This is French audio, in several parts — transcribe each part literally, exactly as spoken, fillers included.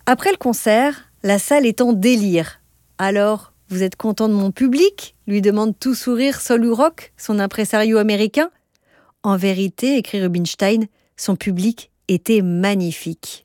Après le concert, la salle est en délire. « Alors, vous êtes content de mon public ?» lui demande tout sourire Sol Hurock, son impresario américain. En vérité, écrit Rubinstein, son public était magnifique.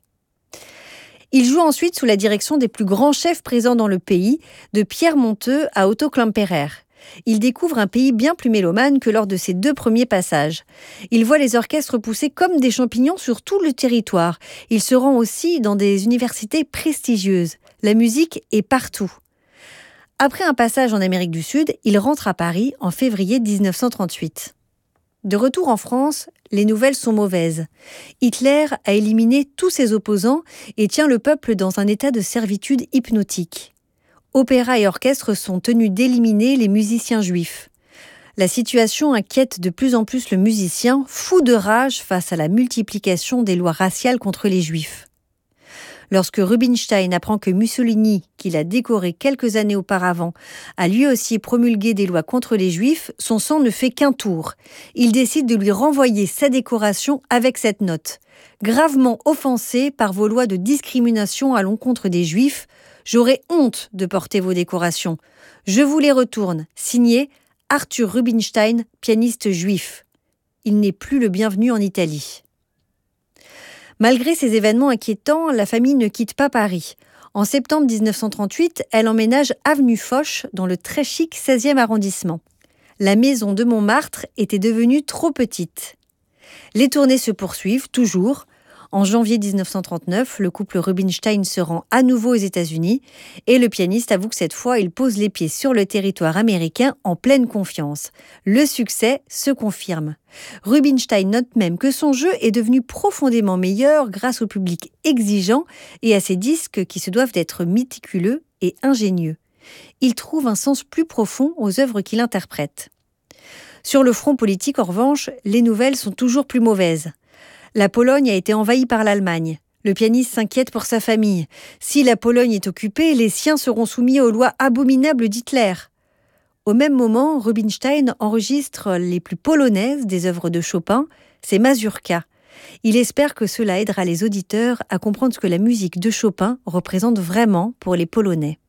Il joue ensuite sous la direction des plus grands chefs présents dans le pays, de Pierre Monteux à Otto Klemperer. Il découvre un pays bien plus mélomane que lors de ses deux premiers passages. Il voit les orchestres pousser comme des champignons sur tout le territoire. Il se rend aussi dans des universités prestigieuses. La musique est partout. Après un passage en Amérique du Sud, il rentre à Paris en février dix-neuf cent trente-huit. De retour en France, les nouvelles sont mauvaises. Hitler a éliminé tous ses opposants et tient le peuple dans un état de servitude hypnotique. Opéra et orchestre sont tenus d'éliminer les musiciens juifs. La situation inquiète de plus en plus le musicien, fou de rage face à la multiplication des lois raciales contre les juifs. Lorsque Rubinstein apprend que Mussolini, qu'il a décoré quelques années auparavant, a lui aussi promulgué des lois contre les juifs, son sang ne fait qu'un tour. Il décide de lui renvoyer sa décoration avec cette note. « Gravement offensé par vos lois de discrimination à l'encontre des juifs, j'aurais honte de porter vos décorations. Je vous les retourne. » Signé Arthur Rubinstein, pianiste juif. Il n'est plus le bienvenu en Italie. Malgré ces événements inquiétants, la famille ne quitte pas Paris. En septembre dix-neuf cent trente-huit, elle emménage avenue Foch, dans le très chic seizième arrondissement. La maison de Montmartre était devenue trop petite. Les tournées se poursuivent, toujours. En janvier dix-neuf cent trente-neuf, le couple Rubinstein se rend à nouveau aux États-Unis et le pianiste avoue que cette fois, il pose les pieds sur le territoire américain en pleine confiance. Le succès se confirme. Rubinstein note même que son jeu est devenu profondément meilleur grâce au public exigeant et à ses disques qui se doivent d'être méticuleux et ingénieux. Il trouve un sens plus profond aux œuvres qu'il interprète. Sur le front politique, en revanche, les nouvelles sont toujours plus mauvaises. La Pologne a été envahie par l'Allemagne. Le pianiste s'inquiète pour sa famille. Si la Pologne est occupée, les siens seront soumis aux lois abominables d'Hitler. Au même moment, Rubinstein enregistre les plus polonaises des œuvres de Chopin, ses mazurkas. Il espère que cela aidera les auditeurs à comprendre ce que la musique de Chopin représente vraiment pour les Polonais.